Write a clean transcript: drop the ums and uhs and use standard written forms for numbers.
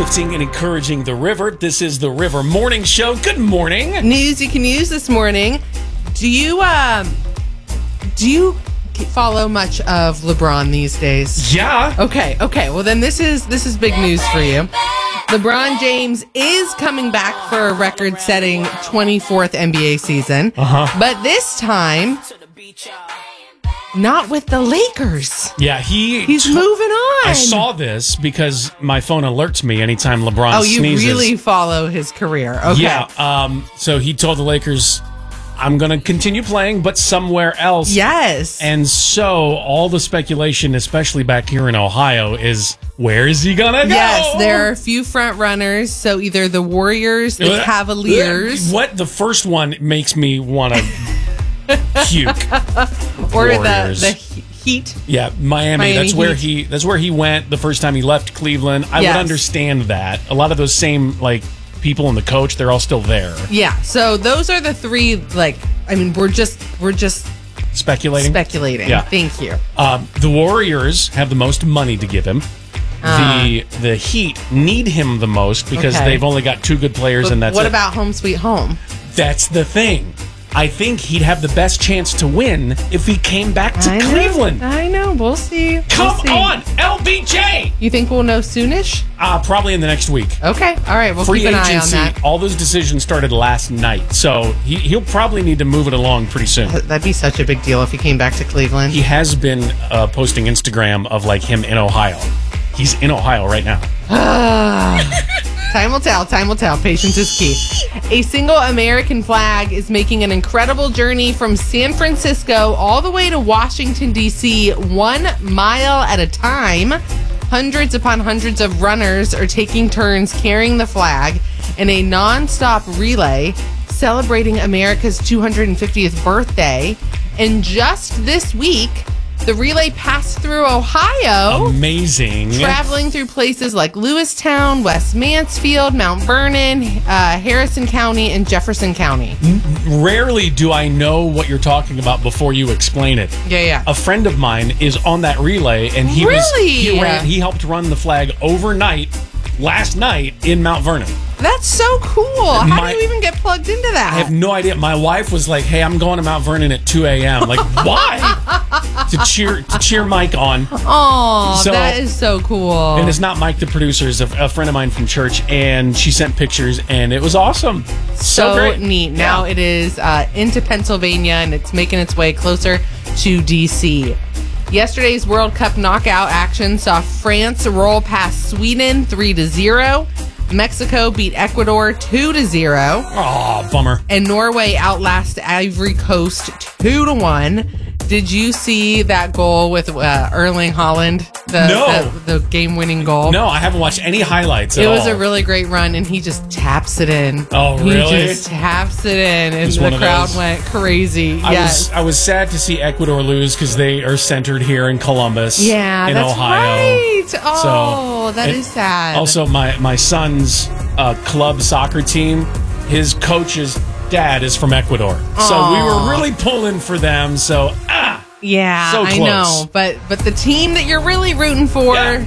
uplifting and encouraging the river. This is the River Morning Show. Good morning. News you can use this morning. Do you follow much of LeBron these days? Yeah. Okay. Well, then this is big news for you. LeBron James is coming back for a record-setting 24th NBA season. But this time, not with the Lakers. Yeah, he's moving on. I saw this because my phone alerts me anytime LeBron sneezes. You really follow his career. Okay. Yeah. So he told the Lakers, I'm going to continue playing, but somewhere else. Yes. And so all the speculation, especially back here in Ohio, is where is he going to go? Yes, there are a few front runners. So either the Warriors, the Cavaliers. What? The first one makes me want to puke. Or Warriors. the Heat. Yeah, Miami. That's where Heat. That's where he went the first time he left Cleveland. I would understand that. A lot of those same people and the coach, they're all still there. Yeah. So those are the three. We're just Speculating. Yeah. Thank you. The Warriors have the most money to give him. The Heat need him the most because they've only got two good players, and that's what about Home Sweet Home? That's the thing. I think he'd have the best chance to win if he came back to Cleveland. I know. We'll see. Come on, LBJ! You think we'll know soonish? Probably in the next week. Okay. All right. We'll Free keep an agency, eye on that. all those decisions started last night, so he'll probably need to move it along pretty soon. That'd be such a big deal if he came back to Cleveland. He has been posting Instagram of him in Ohio. He's in Ohio right now. Time will tell. Patience is key. A single American flag is making an incredible journey from San Francisco all the way to Washington, D.C., 1 mile at a time. Hundreds upon hundreds of runners are taking turns carrying the flag in a non-stop relay celebrating America's 250th birthday. And just this week, the relay passed through Ohio. Amazing. Traveling through places like Lewistown, West Mansfield, Mount Vernon, Harrison County, and Jefferson County. Rarely do I know what you're talking about before you explain it. Yeah. A friend of mine is on that relay, and he helped run the flag overnight last night in Mount Vernon. That's so cool. How do you even get plugged into that? I have no idea. My wife was like, hey, I'm going to Mount Vernon at 2 a.m. Like, why? to cheer Mike on. Oh, that is so cool. And it's not Mike, the producer, it's a friend of mine from church, and she sent pictures, and it was awesome. So great. Neat. Now it is into Pennsylvania, and it's making its way closer to D.C. Yesterday's World Cup knockout action saw France roll past Sweden 3-0. Mexico beat Ecuador 2-0. Oh, bummer. And Norway outlast Ivory Coast 2-1. Did you see that goal with Erling Haaland? The game-winning goal? No, I haven't watched any highlights at all. It was a really great run, and he just taps it in. Oh, really? He just taps it in, and the crowd went crazy. I was sad to see Ecuador lose because they are centered here in Columbus, in Ohio. Right. Oh, that is sad. Also, my son's club soccer team, his coach's dad is from Ecuador. So we were really pulling for them. So, yeah, so close. I know. But the team that you're really rooting for,